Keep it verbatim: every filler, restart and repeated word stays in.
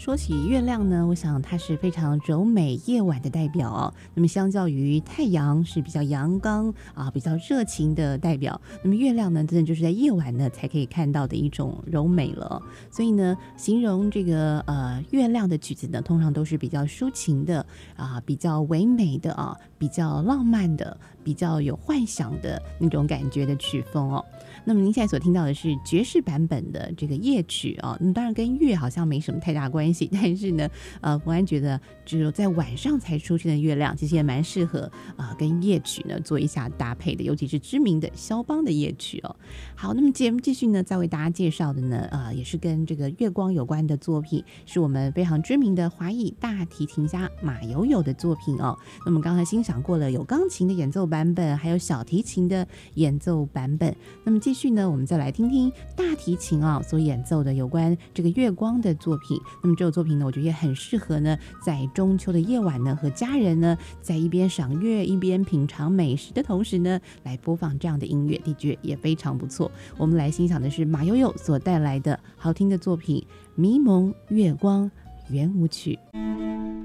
说起月亮呢，我想它是非常柔美夜晚的代表哦。那么相较于太阳是比较阳刚啊，比较热情的代表。那么月亮呢，真的就是在夜晚呢才可以看到的一种柔美了。所以呢，形容这个呃月亮的曲子呢，通常都是比较抒情的啊，比较唯美的啊，比较浪漫的，比较有幻想的那种感觉的曲风哦。那么您现在所听到的是爵士版本的这个夜曲啊，那当然跟月好像没什么太大关系，但是呢，呃，冯安觉得只有在晚上才出现的月亮，其实也蛮适合啊、呃、跟夜曲呢做一下搭配的，尤其是知名的肖邦的夜曲哦。好，那么节目继续呢，再为大家介绍的呢，啊、呃，也是跟这个月光有关的作品，是我们非常知名的华裔大提琴家马友友的作品哦。那么刚才欣赏过了有钢琴的演奏版本，还有小提琴的演奏版本，那么继续呢，我们再来听听大提琴啊所演奏的有关这个月光的作品。那么这首作品呢，我觉得也很适合呢，在中秋的夜晚呢，和家人呢，在一边赏月一边品尝美食的同时呢，来播放这样的音乐，的确也非常不错。我们来欣赏的是马友友所带来的好听的作品《迷蒙月光圆舞曲》。